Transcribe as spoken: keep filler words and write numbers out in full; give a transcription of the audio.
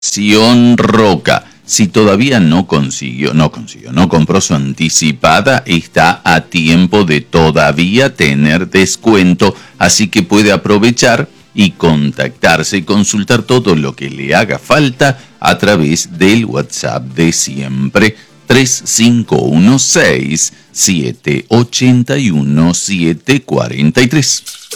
Sion Roca. Si todavía no consiguió, no consiguió, no compró su anticipada, está a tiempo de todavía tener descuento, así que puede aprovechar y contactarse y consultar todo lo que le haga falta a través del WhatsApp de siempre, tres cinco uno seis, siete ocho uno, siete cuatro tres.